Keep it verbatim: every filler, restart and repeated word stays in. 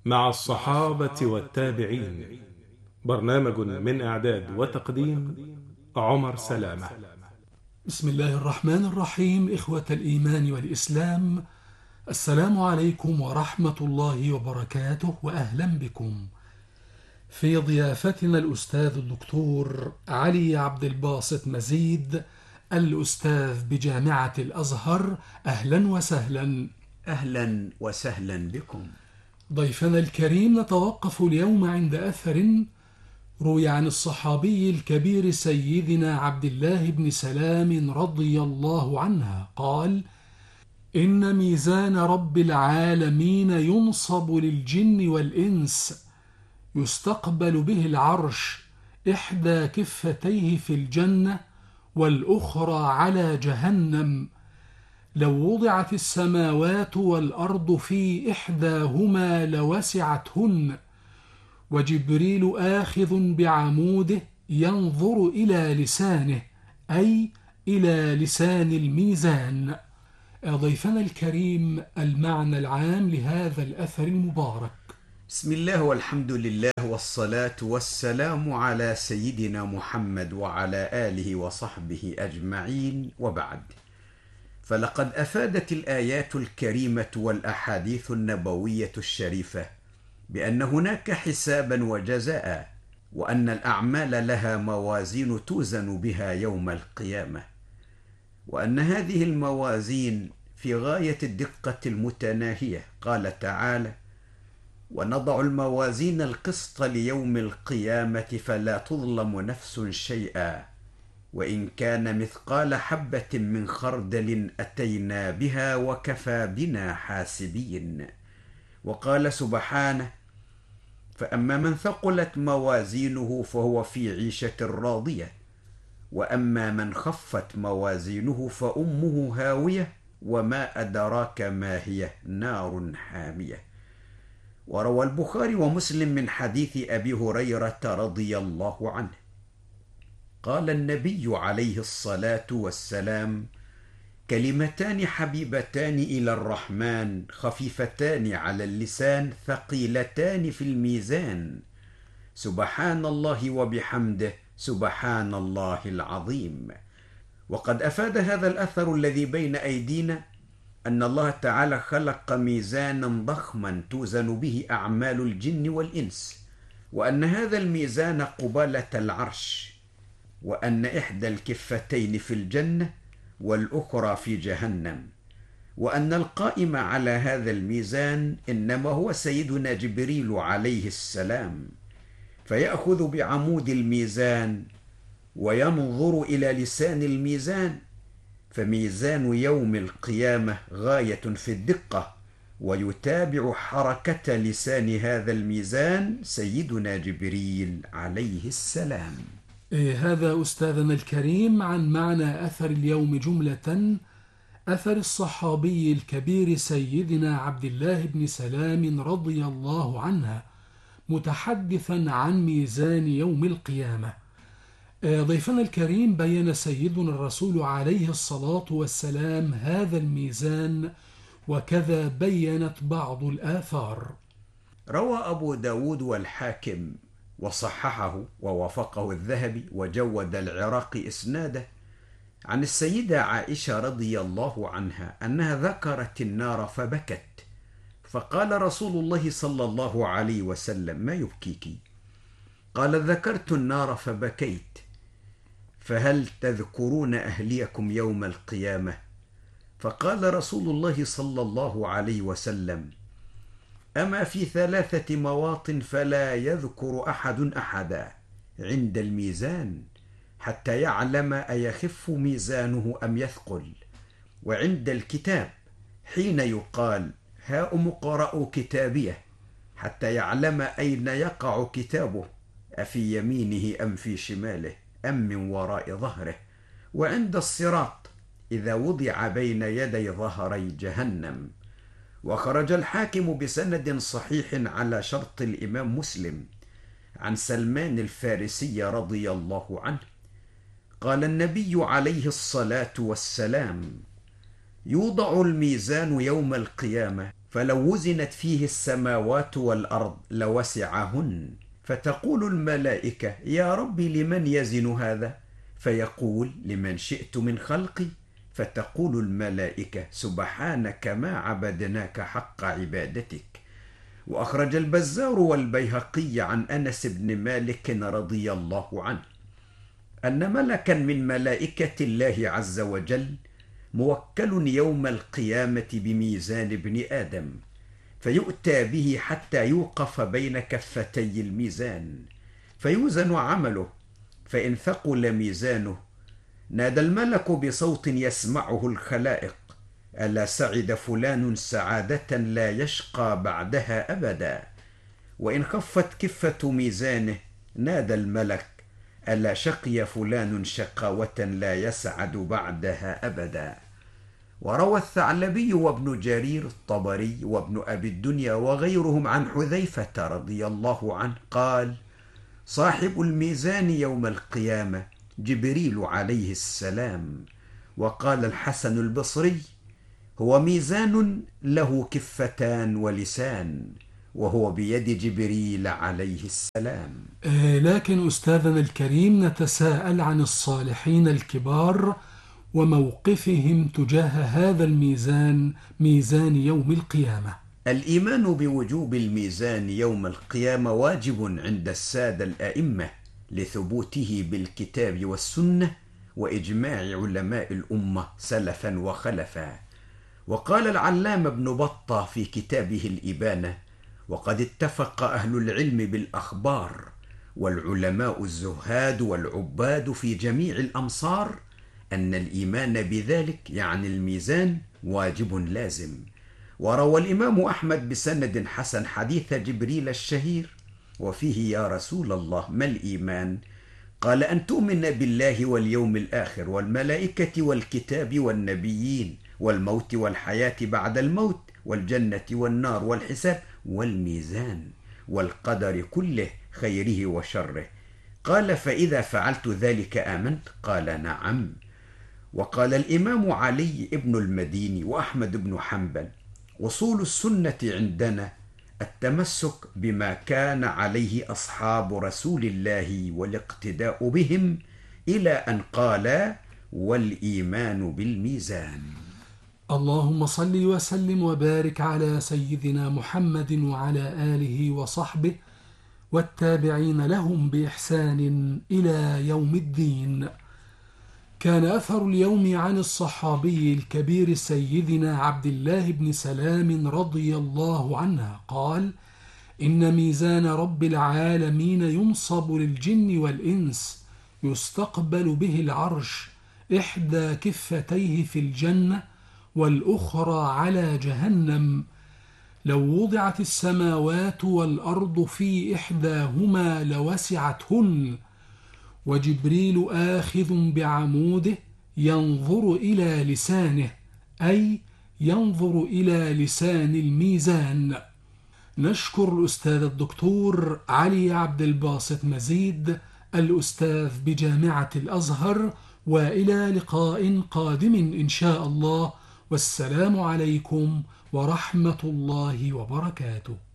مع الصحابة والتابعين. برنامج من إعداد وتقديم عمر سلامة. بسم الله الرحمن الرحيم. إخوة الإيمان والإسلام، السلام عليكم ورحمة الله وبركاته، وأهلا بكم في ضيافتنا الأستاذ الدكتور علي عبد الباسط مزيد، الأستاذ بجامعة الأزهر. أهلا وسهلا. أهلا وسهلا بكم. ضيفنا الكريم، نتوقف اليوم عند أثر روي عن الصحابي الكبير سيدنا عبد الله بن سلام رضي الله عنه قال: إن ميزان رب العالمين ينصب للجن والإنس، يستقبل به العرش، إحدى كفتيه في الجنة والأخرى على جهنم. لو وضعت السماوات والأرض في إحداهما لوسعتهن، وجبريل آخذ بعموده ينظر إلى لسانه، أي إلى لسان الميزان. ضيفنا الكريم، المعنى العام لهذا الأثر المبارك. بسم الله والحمد لله والصلاة والسلام على سيدنا محمد وعلى آله وصحبه أجمعين، وبعد. فلقد أفادت الآيات الكريمة والأحاديث النبوية الشريفة بأن هناك حسابا وجزاء، وأن الأعمال لها موازين توزن بها يوم القيامة، وأن هذه الموازين في غاية الدقة المتناهية. قال تعالى: ونضع الموازين القسط ليوم القيامة فلا تظلم نفس شيئا وإن كان مثقال حبة من خردل أتينا بها وكفى بنا حاسبين. وقال سبحانه: فأما من ثقلت موازينه فهو في عيشة راضية، وأما من خفت موازينه فأمه هاوية وما أدراك ما هي، نار حامية. وروى البخاري ومسلم من حديث أبي هريرة رضي الله عنه قال النبي عليه الصلاة والسلام: كلمتان حبيبتان إلى الرحمن خفيفتان على اللسان ثقيلتان في الميزان، سبحان الله وبحمده سبحان الله العظيم. وقد أفاد هذا الأثر الذي بين أيدينا أن الله تعالى خلق ميزانا ضخما توزن به أعمال الجن والإنس، وأن هذا الميزان قبالة العرش، وأن إحدى الكفتين في الجنة والأخرى في جهنم، وأن القائم على هذا الميزان إنما هو سيدنا جبريل عليه السلام، فيأخذ بعمود الميزان وينظر إلى لسان الميزان، فميزان يوم القيامة غاية في الدقة، ويتابع حركة لسان هذا الميزان سيدنا جبريل عليه السلام. إيه هذا أستاذنا الكريم عن معنى أثر اليوم جملة. أثر الصحابي الكبير سيدنا عبد الله بن سلام رضي الله عنه متحدثا عن ميزان يوم القيامة. ضيفنا الكريم، بين سيدنا الرسول عليه الصلاة والسلام هذا الميزان، وكذا بينت بعض الآثار. روى أبو داود والحاكم وصححه ووافقه الذهبي وجود العراقي إسناده عن السيدة عائشة رضي الله عنها أنها ذكرت النار فبكت، فقال رسول الله صلى الله عليه وسلم: ما يبكيك؟ قال: ذكرت النار فبكيت، فهل تذكرون أهليكم يوم القيامة؟ فقال رسول الله صلى الله عليه وسلم: أما في ثلاثة مواطن فلا يذكر أحد أحدا: عند الميزان حتى يعلم أيخف ميزانه أم يثقل، وعند الكتاب حين يقال هاؤم اقرءوا كتابيه حتى يعلم أين يقع كتابه، أفي يمينه أم في شماله أم من وراء ظهره، وعند الصراط إذا وضع بين يدي ظهري جهنم. وخرج الحاكم بسند صحيح على شرط الإمام مسلم عن سلمان الفارسي رضي الله عنه قال النبي عليه الصلاة والسلام: يوضع الميزان يوم القيامة فلو وزنت فيه السماوات والأرض لوسعهن، فتقول الملائكة يا رب لمن يزن هذا؟ فيقول لمن شئت من خلقي. فتقول الملائكة سبحانك ما عبدناك حق عبادتك. وأخرج البزار والبيهقي عن أنس بن مالك رضي الله عنه أن ملكا من ملائكة الله عز وجل موكل يوم القيامة بميزان ابن آدم، فيؤتى به حتى يوقف بين كفتي الميزان فيوزن عمله، فإن ثقل ميزانه نادى الملك بصوت يسمعه الخلائق ألا سعد فلان سعادة لا يشقى بعدها أبدا. وإن خفت كفة ميزانه نادى الملك ألا شقي فلان شقاوة لا يسعد بعدها أبدا. وروى الثعلبي وابن جرير الطبري وابن أبي الدنيا وغيرهم عن حذيفة رضي الله عنه قال صاحب الميزان يوم القيامة جبريل عليه السلام. وقال الحسن البصري هو ميزان له كفتان ولسان، وهو بيد جبريل عليه السلام. آه لكن أستاذنا الكريم نتساءل عن الصالحين الكبار وموقفهم تجاه هذا الميزان، ميزان يوم القيامة. الإيمان بوجوب الميزان يوم القيامة واجب عند السادة الأئمة لثبوته بالكتاب والسنة وإجماع علماء الأمة سلفا وخلفا. وقال العلامة ابن بطة في كتابه الإبانة وقد اتفق أهل العلم بالأخبار والعلماء الزهاد والعباد في جميع الأمصار أن الإيمان بذلك يعني الميزان واجب لازم. وروى الإمام أحمد بسند حسن حديث جبريل الشهير وفيه يا رسول الله ما الإيمان؟ قال أن تؤمن بالله واليوم الآخر والملائكة والكتاب والنبيين والموت والحياة بعد الموت والجنة والنار والحساب والميزان والقدر كله خيره وشره. قال فإذا فعلت ذلك آمنت؟ قال نعم. وقال الإمام علي ابن المديني وأحمد بن حنبل أصول السنة عندنا التمسك بما كان عليه أصحاب رسول الله والاقتداء بهم إلى أن قال والإيمان بالميزان. اللهم صل وسلم وبارك على سيدنا محمد وعلى آله وصحبه والتابعين لهم بإحسان إلى يوم الدين. كان أثر اليوم عن الصحابي الكبير سيدنا عبد الله بن سلام رضي الله عنه قال إن ميزان رب العالمين ينصب للجن والإنس يستقبل به العرش، إحدى كفتيه في الجنة والأخرى على جهنم. لو وضعت السماوات والأرض في إحداهما لوسعتهن، وجبريل آخذ بعموده ينظر إلى لسانه، أي ينظر إلى لسان الميزان. نشكر الأستاذ الدكتور علي عبد الباسط مزيد الأستاذ بجامعة الأزهر، وإلى لقاء قادم إن شاء الله، والسلام عليكم ورحمة الله وبركاته.